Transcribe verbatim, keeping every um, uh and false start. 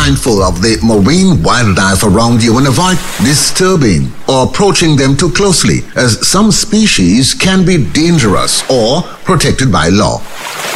mindful of the marine wildlife around you and avoid disturbing or approaching them too closely, as some species can be dangerous or protected by law.